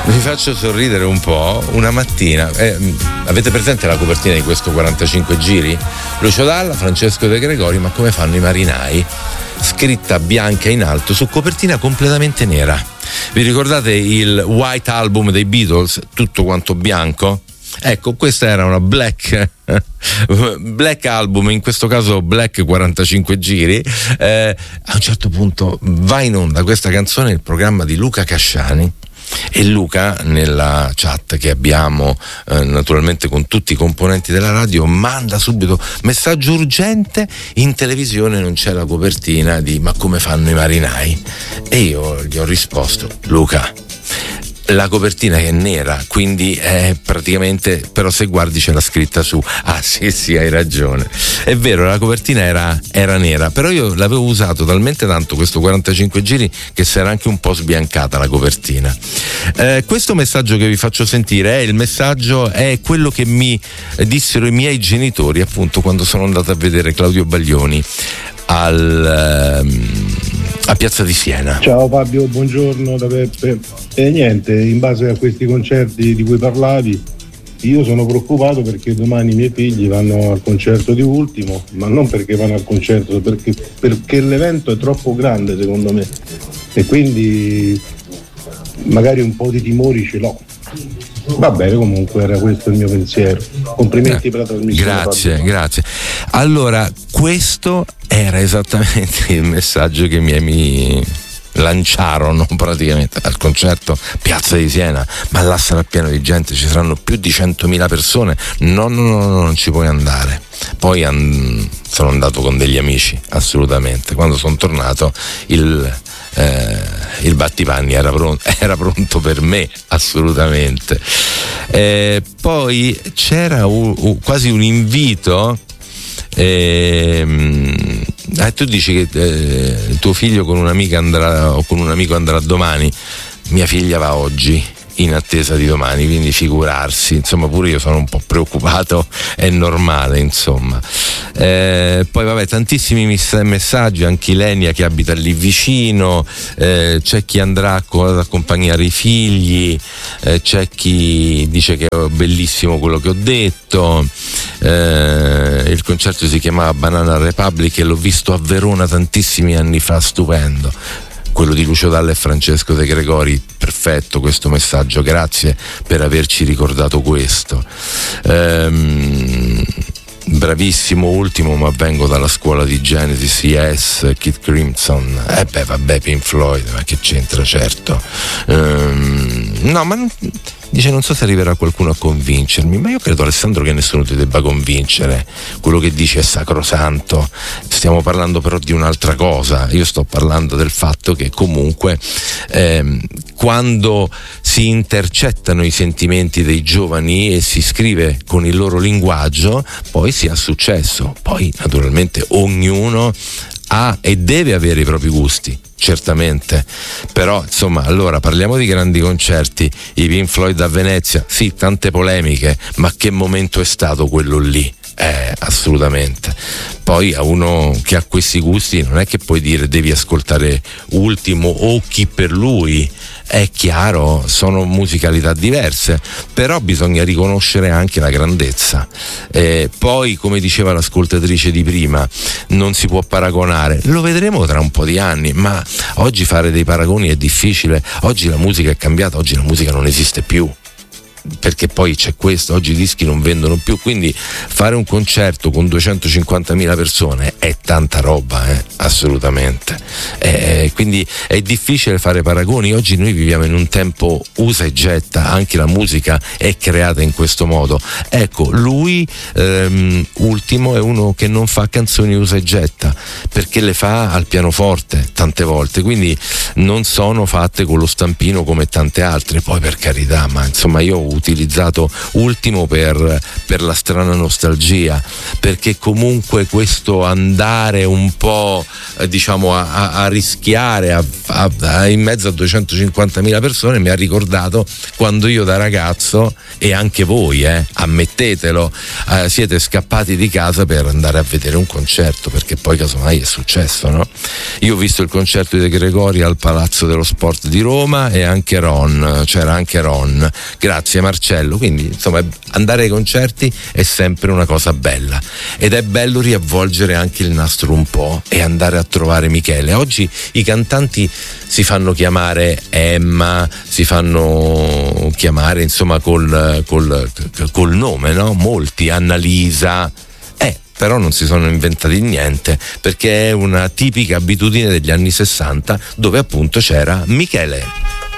Vi faccio sorridere un po'. Una mattina, avete presente la copertina di questo 45 giri? Lucio Dalla, Francesco De Gregori, ma come fanno i marinai? Scritta bianca in alto su copertina completamente nera. Vi ricordate il White Album dei Beatles? Tutto quanto bianco? Ecco, questa era una black album, in questo caso black 45 giri. A un certo punto va in onda questa canzone nel programma di Luca Casciani, e Luca, nella chat che abbiamo naturalmente con tutti i componenti della radio, manda subito messaggio urgente: in televisione non c'è la copertina di Ma come fanno i marinai? E io gli ho risposto: Luca, la copertina è nera, quindi è praticamente, però se guardi c'è la scritta su. Ah sì, hai ragione, è vero, la copertina era nera, però io l'avevo usato talmente tanto questo 45 giri che si era anche un po' sbiancata la copertina. Questo messaggio che vi faccio sentire è quello che mi dissero i miei genitori appunto quando sono andato a vedere Claudio Baglioni a Piazza di Siena. Ciao Fabio, buongiorno da Peppe. E niente, in base a questi concerti di cui parlavi, io sono preoccupato perché domani i miei figli vanno al concerto di Ultimo, ma non perché vanno al concerto, perché l'evento è troppo grande secondo me, e quindi magari un po' di timori ce l'ho. Va bene, comunque era questo il mio pensiero. Complimenti per la trasmissione. Grazie. Allora, questo era esattamente il messaggio che mi lanciarono praticamente al concerto Piazza di Siena. Ma là sarà pieno di gente, ci saranno più di 100.000 persone. No, non ci puoi andare. Poi sono andato con degli amici, assolutamente. Quando sono tornato il battipanni era pronto per me, assolutamente. Poi c'era quasi un invito. Tu dici che tuo figlio con un'amica andrà, o con un amico andrà domani. Mia figlia va oggi in attesa di domani, quindi figurarsi, insomma, pure io sono un po' preoccupato, è normale, insomma. Poi vabbè, tantissimi messaggi, anche Ilenia che abita lì vicino, c'è chi andrà ad accompagnare i figli, c'è chi dice che è bellissimo quello che ho detto. Il concerto si chiamava Banana Republic e l'ho visto a Verona tantissimi anni fa, stupendo. Quello di Lucio Dalla e Francesco De Gregori, perfetto questo messaggio, grazie per averci ricordato questo. Bravissimo Ultimo, ma vengo dalla scuola di Genesis, Yes, Kid Crimson. Vabbè, Pink Floyd, ma che c'entra, certo. No, ma dice, non so se arriverà qualcuno a convincermi, ma io credo, Alessandro, che nessuno ti debba convincere. Quello che dici è sacrosanto. Stiamo parlando però di un'altra cosa. Io sto parlando del fatto che comunque quando si intercettano i sentimenti dei giovani e si scrive con il loro linguaggio, poi si ha successo. Poi naturalmente ognuno ha e deve avere i propri gusti, certamente, però insomma, allora parliamo di grandi concerti, i Pink Floyd a Venezia, sì, tante polemiche, ma che momento è stato quello lì? Assolutamente. Poi a uno che ha questi gusti non è che puoi dire devi ascoltare Ultimo o chi per lui. È chiaro, sono musicalità diverse, però bisogna riconoscere anche la grandezza. Poi, come diceva l'ascoltatrice di prima, non si può paragonare, lo vedremo tra un po' di anni, ma oggi fare dei paragoni è difficile. Oggi la musica è cambiata, oggi la musica non esiste più, perché poi c'è questo, oggi i dischi non vendono più, quindi fare un concerto con 250.000 persone è tanta roba, assolutamente. Quindi è difficile fare paragoni. Oggi noi viviamo in un tempo usa e getta, anche la musica è creata in questo modo. Ecco, lui Ultimo è uno che non fa canzoni usa e getta, perché le fa al pianoforte tante volte, quindi non sono fatte con lo stampino come tante altre. Poi, per carità, ma insomma, io utilizzato ultimo per la strana nostalgia, perché comunque questo andare un po' diciamo a rischiare in mezzo a 250.000 persone mi ha ricordato quando io da ragazzo, e anche voi ammettetelo, siete scappati di casa per andare a vedere un concerto, perché poi casomai è successo, no? Io ho visto il concerto di De Gregori al Palazzo dello Sport di Roma e anche c'era anche Ron, grazie Marcello. Quindi insomma andare ai concerti è sempre una cosa bella, ed è bello riavvolgere anche il nastro un po' e andare a trovare Michele. Oggi i cantanti si fanno chiamare Emma, si fanno chiamare insomma col nome, no? Molti, Annalisa, però non si sono inventati niente, perché è una tipica abitudine degli anni 60 dove appunto c'era Michele.